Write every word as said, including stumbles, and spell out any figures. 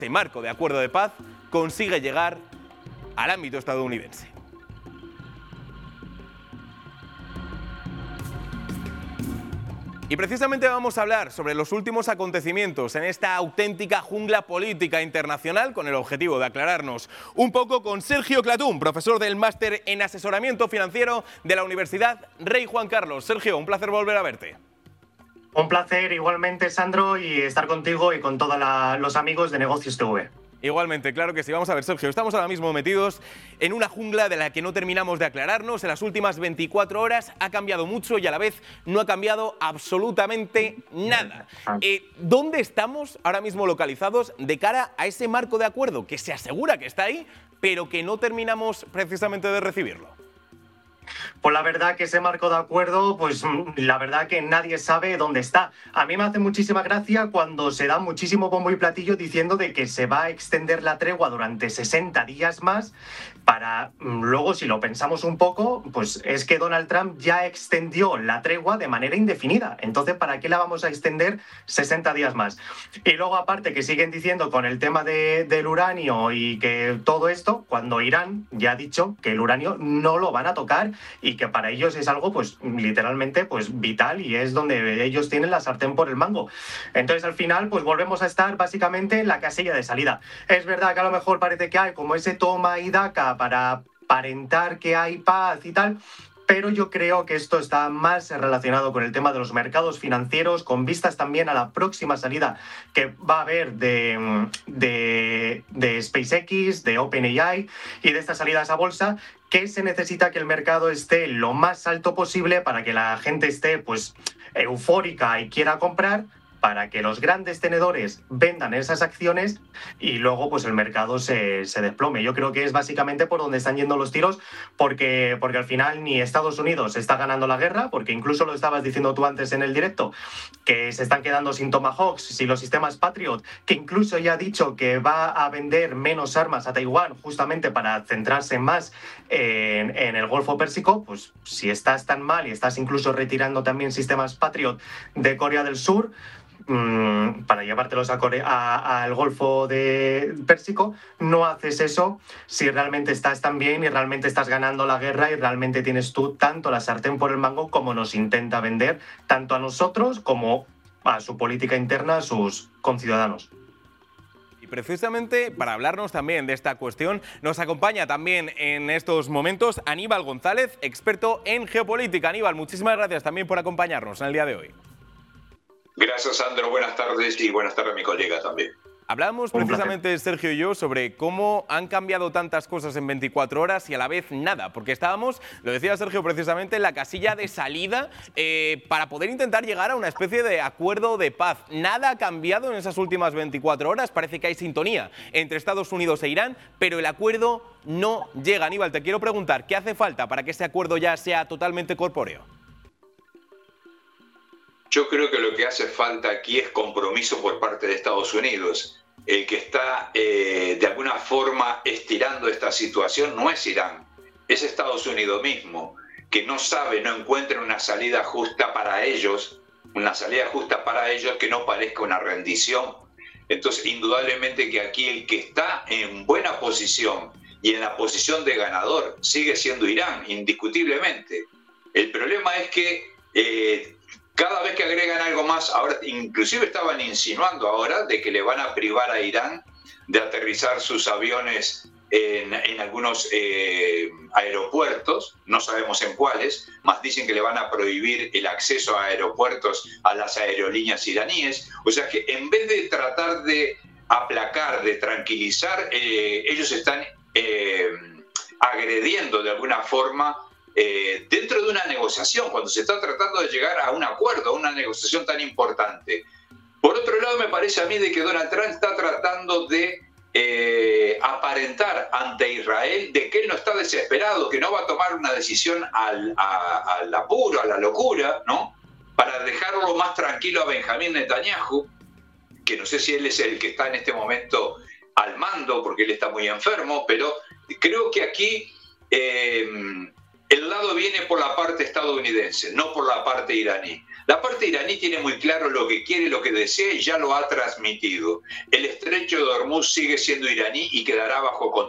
este marco de acuerdo de paz consigue llegar al ámbito estadounidense. Y precisamente vamos a hablar sobre los últimos acontecimientos en esta auténtica jungla política internacional con el objetivo de aclararnos un poco con Sergio Clatún, profesor del Máster en Asesoramiento Financiero de la Universidad Rey Juan Carlos. Sergio, un placer volver a verte. Un placer igualmente, Sandro, y estar contigo y con todos los amigos de Negocios T V. Igualmente, claro que sí. Vamos a ver, Sergio, estamos ahora mismo metidos en una jungla de la que no terminamos de aclararnos. En las últimas veinticuatro horas ha cambiado mucho y a la vez no ha cambiado absolutamente nada. Eh, ¿Dónde estamos ahora mismo localizados de cara a ese marco de acuerdo que se asegura que está ahí, pero que no terminamos precisamente de recibirlo? Pues la verdad que ese marco de acuerdo, pues la verdad que nadie sabe dónde está. A mí me hace muchísima gracia cuando se da muchísimo bombo y platillo diciendo de que se va a extender la tregua durante sesenta días más para, luego si lo pensamos un poco, pues es que Donald Trump ya extendió la tregua de manera indefinida. Entonces, ¿para qué la vamos a extender sesenta días más? Y luego aparte que siguen diciendo con el tema de, del uranio y que todo esto, cuando Irán ya ha dicho que el uranio no lo van a tocar y que para ellos es algo pues literalmente pues vital y es donde ellos tienen la sartén por el mango. Entonces al final pues volvemos a estar básicamente en la casilla de salida. Es verdad que a lo mejor parece que hay como ese toma y daca para aparentar que hay paz y tal, pero yo creo que esto está más relacionado con el tema de los mercados financieros, con vistas también a la próxima salida que va a haber de, de, de SpaceX, de OpenAI y de estas salidas a bolsa, que se necesita que el mercado esté lo más alto posible para que la gente esté pues eufórica y quiera comprar, para que los grandes tenedores vendan esas acciones y luego pues el mercado se, se desplome. Yo creo que es básicamente por donde están yendo los tiros, porque, porque al final ni Estados Unidos está ganando la guerra, porque incluso lo estabas diciendo tú antes en el directo, que se están quedando sin Tomahawks, sin los sistemas Patriot, que incluso ya ha dicho que va a vender menos armas a Taiwán justamente para centrarse más en, en el Golfo Pérsico. Pues si estás tan mal y estás incluso retirando también sistemas Patriot de Corea del Sur, para llevártelos a Corea, a, al Golfo de Pérsico, no haces eso si realmente estás tan bien y realmente estás ganando la guerra y realmente tienes tú tanto la sartén por el mango como nos intenta vender tanto a nosotros como a su política interna, a sus conciudadanos. Y precisamente para hablarnos también de esta cuestión, nos acompaña también en estos momentos Aníbal González, experto en geopolítica. Aníbal, muchísimas gracias también por acompañarnos en el día de hoy. Gracias, Sandro. Buenas tardes y buenas tardes a mi colega también. Hablamos precisamente, Sergio y yo, sobre cómo han cambiado tantas cosas en veinticuatro horas y a la vez nada, porque estábamos, lo decía Sergio precisamente, en la casilla de salida eh, para poder intentar llegar a una especie de acuerdo de paz. Nada ha cambiado en esas últimas veinticuatro horas, parece que hay sintonía entre Estados Unidos e Irán, pero el acuerdo no llega. Aníbal, te quiero preguntar, ¿qué hace falta para que ese acuerdo ya sea totalmente corpóreo? Yo creo que lo que hace falta aquí es compromiso por parte de Estados Unidos. El que está eh, de alguna forma estirando esta situación no es Irán, es Estados Unidos mismo, que no sabe, no encuentra una salida justa para ellos, una salida justa para ellos que no parezca una rendición. Entonces, indudablemente que aquí el que está en buena posición y en la posición de ganador sigue siendo Irán, indiscutiblemente. El problema es que eh, cada vez que agregan algo más, ahora inclusive estaban insinuando ahora de que le van a privar a Irán de aterrizar sus aviones en, en algunos eh, aeropuertos, no sabemos en cuáles, más dicen que le van a prohibir el acceso a aeropuertos a las aerolíneas iraníes. O sea que en vez de tratar de aplacar, de tranquilizar, eh, ellos están eh, agrediendo de alguna forma Eh, dentro de una negociación, cuando se está tratando de llegar a un acuerdo, a una negociación tan importante. Por otro lado, me parece a mí de que Donald Trump está tratando de eh, aparentar ante Israel de que él no está desesperado, que no va a tomar una decisión al, a, al apuro, a la locura, ¿no? Para dejarlo más tranquilo a Benjamín Netanyahu, que no sé si él es el que está en este momento al mando, porque él está muy enfermo, pero creo que aquí Eh, el lado viene por la parte estadounidense, no por la parte iraní. La parte iraní tiene muy claro lo que quiere, lo que desea y ya lo ha transmitido. El estrecho de Hormuz sigue siendo iraní y quedará bajo control